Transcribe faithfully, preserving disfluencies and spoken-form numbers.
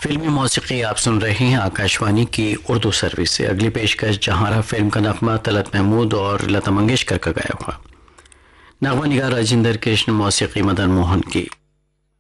फिल्मी मौसीकी आप सुन रहे हैं आकाशवाणी की उर्दू सर्विस से। अगली पेशकश जहारा फिल्म का नगमा तलत महमूद और लता मंगेशकर का गाया हुआ। नगमा निगार राजेंद्र कृष्ण, मौसीकी मदन मोहन की।